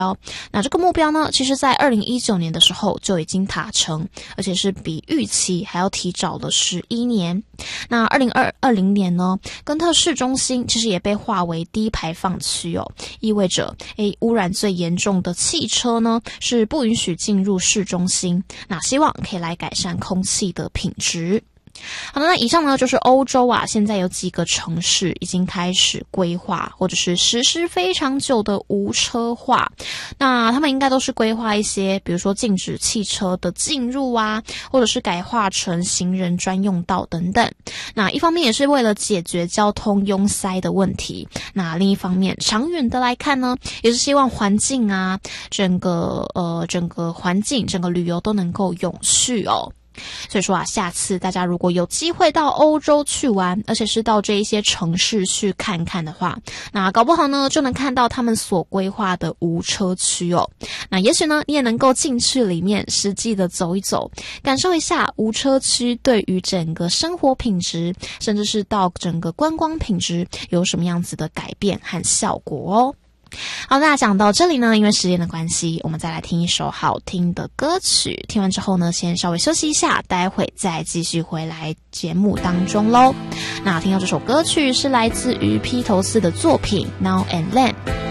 那这个目标呢，其实在2019年的时候就已经达成，而且是比预期还要提早了11年。那2020年呢，根特市中心其实也被划为低排放区哦，意味着污染最严重的汽车呢是不允许进入市中心，那希望可以来改善空气的品质。好的，那以上呢就是欧洲啊，现在有几个城市已经开始规划或者是实施非常久的无车化。那他们应该都是规划一些，比如说禁止汽车的进入啊，或者是改划成行人专用道等等。那一方面也是为了解决交通拥塞的问题，那另一方面长远的来看呢，也是希望环境啊，整个环境整个旅游都能够永续哦。所以说啊，下次大家如果有机会到欧洲去玩，而且是到这一些城市去看看的话，那搞不好呢就能看到他们所规划的无车区哦。那也许呢你也能够进去里面实际的走一走，感受一下无车区对于整个生活品质，甚至是到整个观光品质有什么样子的改变和效果哦。好，那讲到这里呢，因为时间的关系，我们再来听一首好听的歌曲。听完之后呢，先稍微休息一下，待会再继续回来节目当中咯。那听到这首歌曲是来自于披头士的作品 Now and Then。